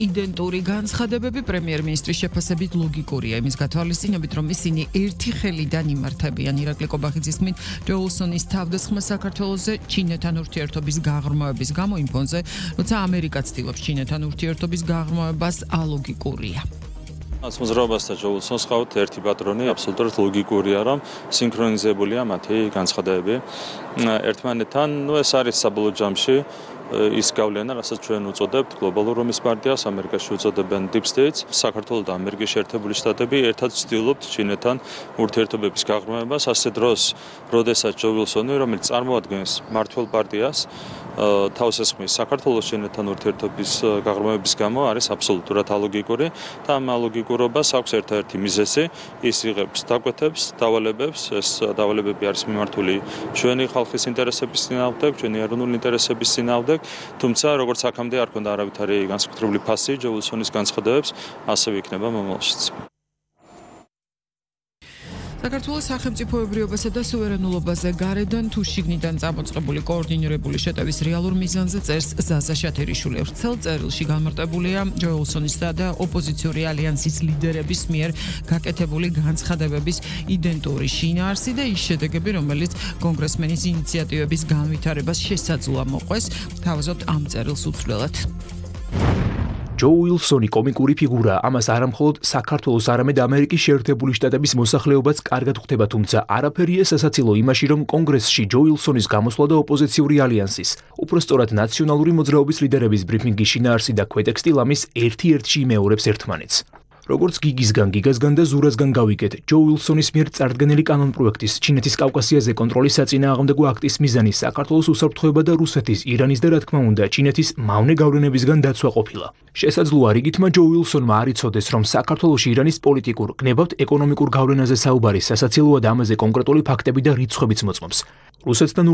იდენტური განცხადებები პრემიერ-მინისტრის შეფასებით ლოგიკურია იმის გათვალისწინებით, რომ ისინი ერთი ხელიდან იმართებიან. ირაკლი კობახიძის თქმით, ჯო უილსონის თავდასხმა საქართველოზე ჩინეთთან ურთიერთობის გაღრმავების გამო იმ ფონზე, როცა ამერიკა ცდილობს ჩინეთთან ურთიერთობის გაღრმავებას, ალოგიკურია. მოძრაობას და ჯო უილსონს ყავთ ერთი პატრონი, აბსოლუტურად ლოგიკურია, რომ სინქრონიზებულია მათი განცხადებები ერთმანეთთან. ეს არის საბოლოო ჯამში ის გავლენა, რასაც ჩვენ უწოდებთ გლობალურ რომის პარტიას, ამერიკაში უწოდებენ Deep States, საქართველოს და ამერიკის შეერთებული შტატები ერთად ცდილობთ ჩინეთთან ურთიერთობების გაღრმავებას, ასე დროს, როდესაც ჯო უილსონი, რომელიც წარმოადგენს მმართველ პარტიას, თავს ესხმის საქართველოს ჩინეთთან ურთიერთობის გაღრმავების გამო არის აბსოლუტურად ალოგიკური და ამ ალოგიკურობას აქვს ერთ-ერთი მიზეზი, ის იღებს დაკვეთებს, დავალებებს, ეს დავალებები არის მიმართული ჩვენი ხალხის ინტერესების წინააღმდეგ, ჩვენი ეროვნული ინტერესების წინააღმდეგ. თუმცა, როგორც აქამდე არ ქონდა არავითარი განსაკუთრებული ფასი ჯო უილსონის განცხადებებს, ასევე იქნება მომავალშიც. საქართველოს სახელმწიფოებრიობასა და სუვერენულობაზე გარედან თუ შიგნიდან წამოწყებული კოორდინირებული შეტევის რეალურ მიზანზე წერს ზაზა შათერიშვილი. ვრცელ წერილში განმარტებულია ჯო უილსონისა და ოპოზიციური ალიანსის ლიდერების მიერ გაკეთებული განცხადებების იდენტური შინაარსი და ის შედეგები, რომელიც კონგრესმენის ინიციატივების განვითარებას შესაძლოა მოყვეს. თავაზობთ ამ წერილს უცვლელად. ჯო უილსონი კომიკური ფიგურაა, ამას არამხოლოდ საქართველოს, არამედ ამერიკის შეერთებული შტატების მოსახლეობაც კარგად ხვდება, თუმცა არაფერია სასაცილო იმაში, რომ კონგრესში ჯო უილსონის გამოსვლა და ოპოზიციური ალიანსის, უпроსტორად ნაციონალური მოძრაობის ლიდერების ბრიფინგის შინაარსი და ქვეტექსტი ლამის ერთ-ერთში იმეორებს ერთმანეთს. როგორც გიგასგან და ზურასგან გავიგეთ, ჯო უილსონის მიერ წარდგენილი კანონპროექტის ჩინეთის კავკასიაზე კონტროლის საწინააღმდეგო აქტის მიზანი საქართველოს უსაფრთხოება და რუსეთის, ირანის და რა თქმა უნდა, ჩინეთის მავნე გავლენებისგან დაცვა ყოფილა. შესაძლოა რიგითმა ჯო უილსონმა არ იცოდეს, რომ საქართველოში ირანის პოლიტიკურ, გნებავთ ეკონომიკურ გავლენაზე საუბარი სასაცილოა და ამაზე კონკრეტული ფაქტები და რიცხვებიც მოწმობს. რუსეთთან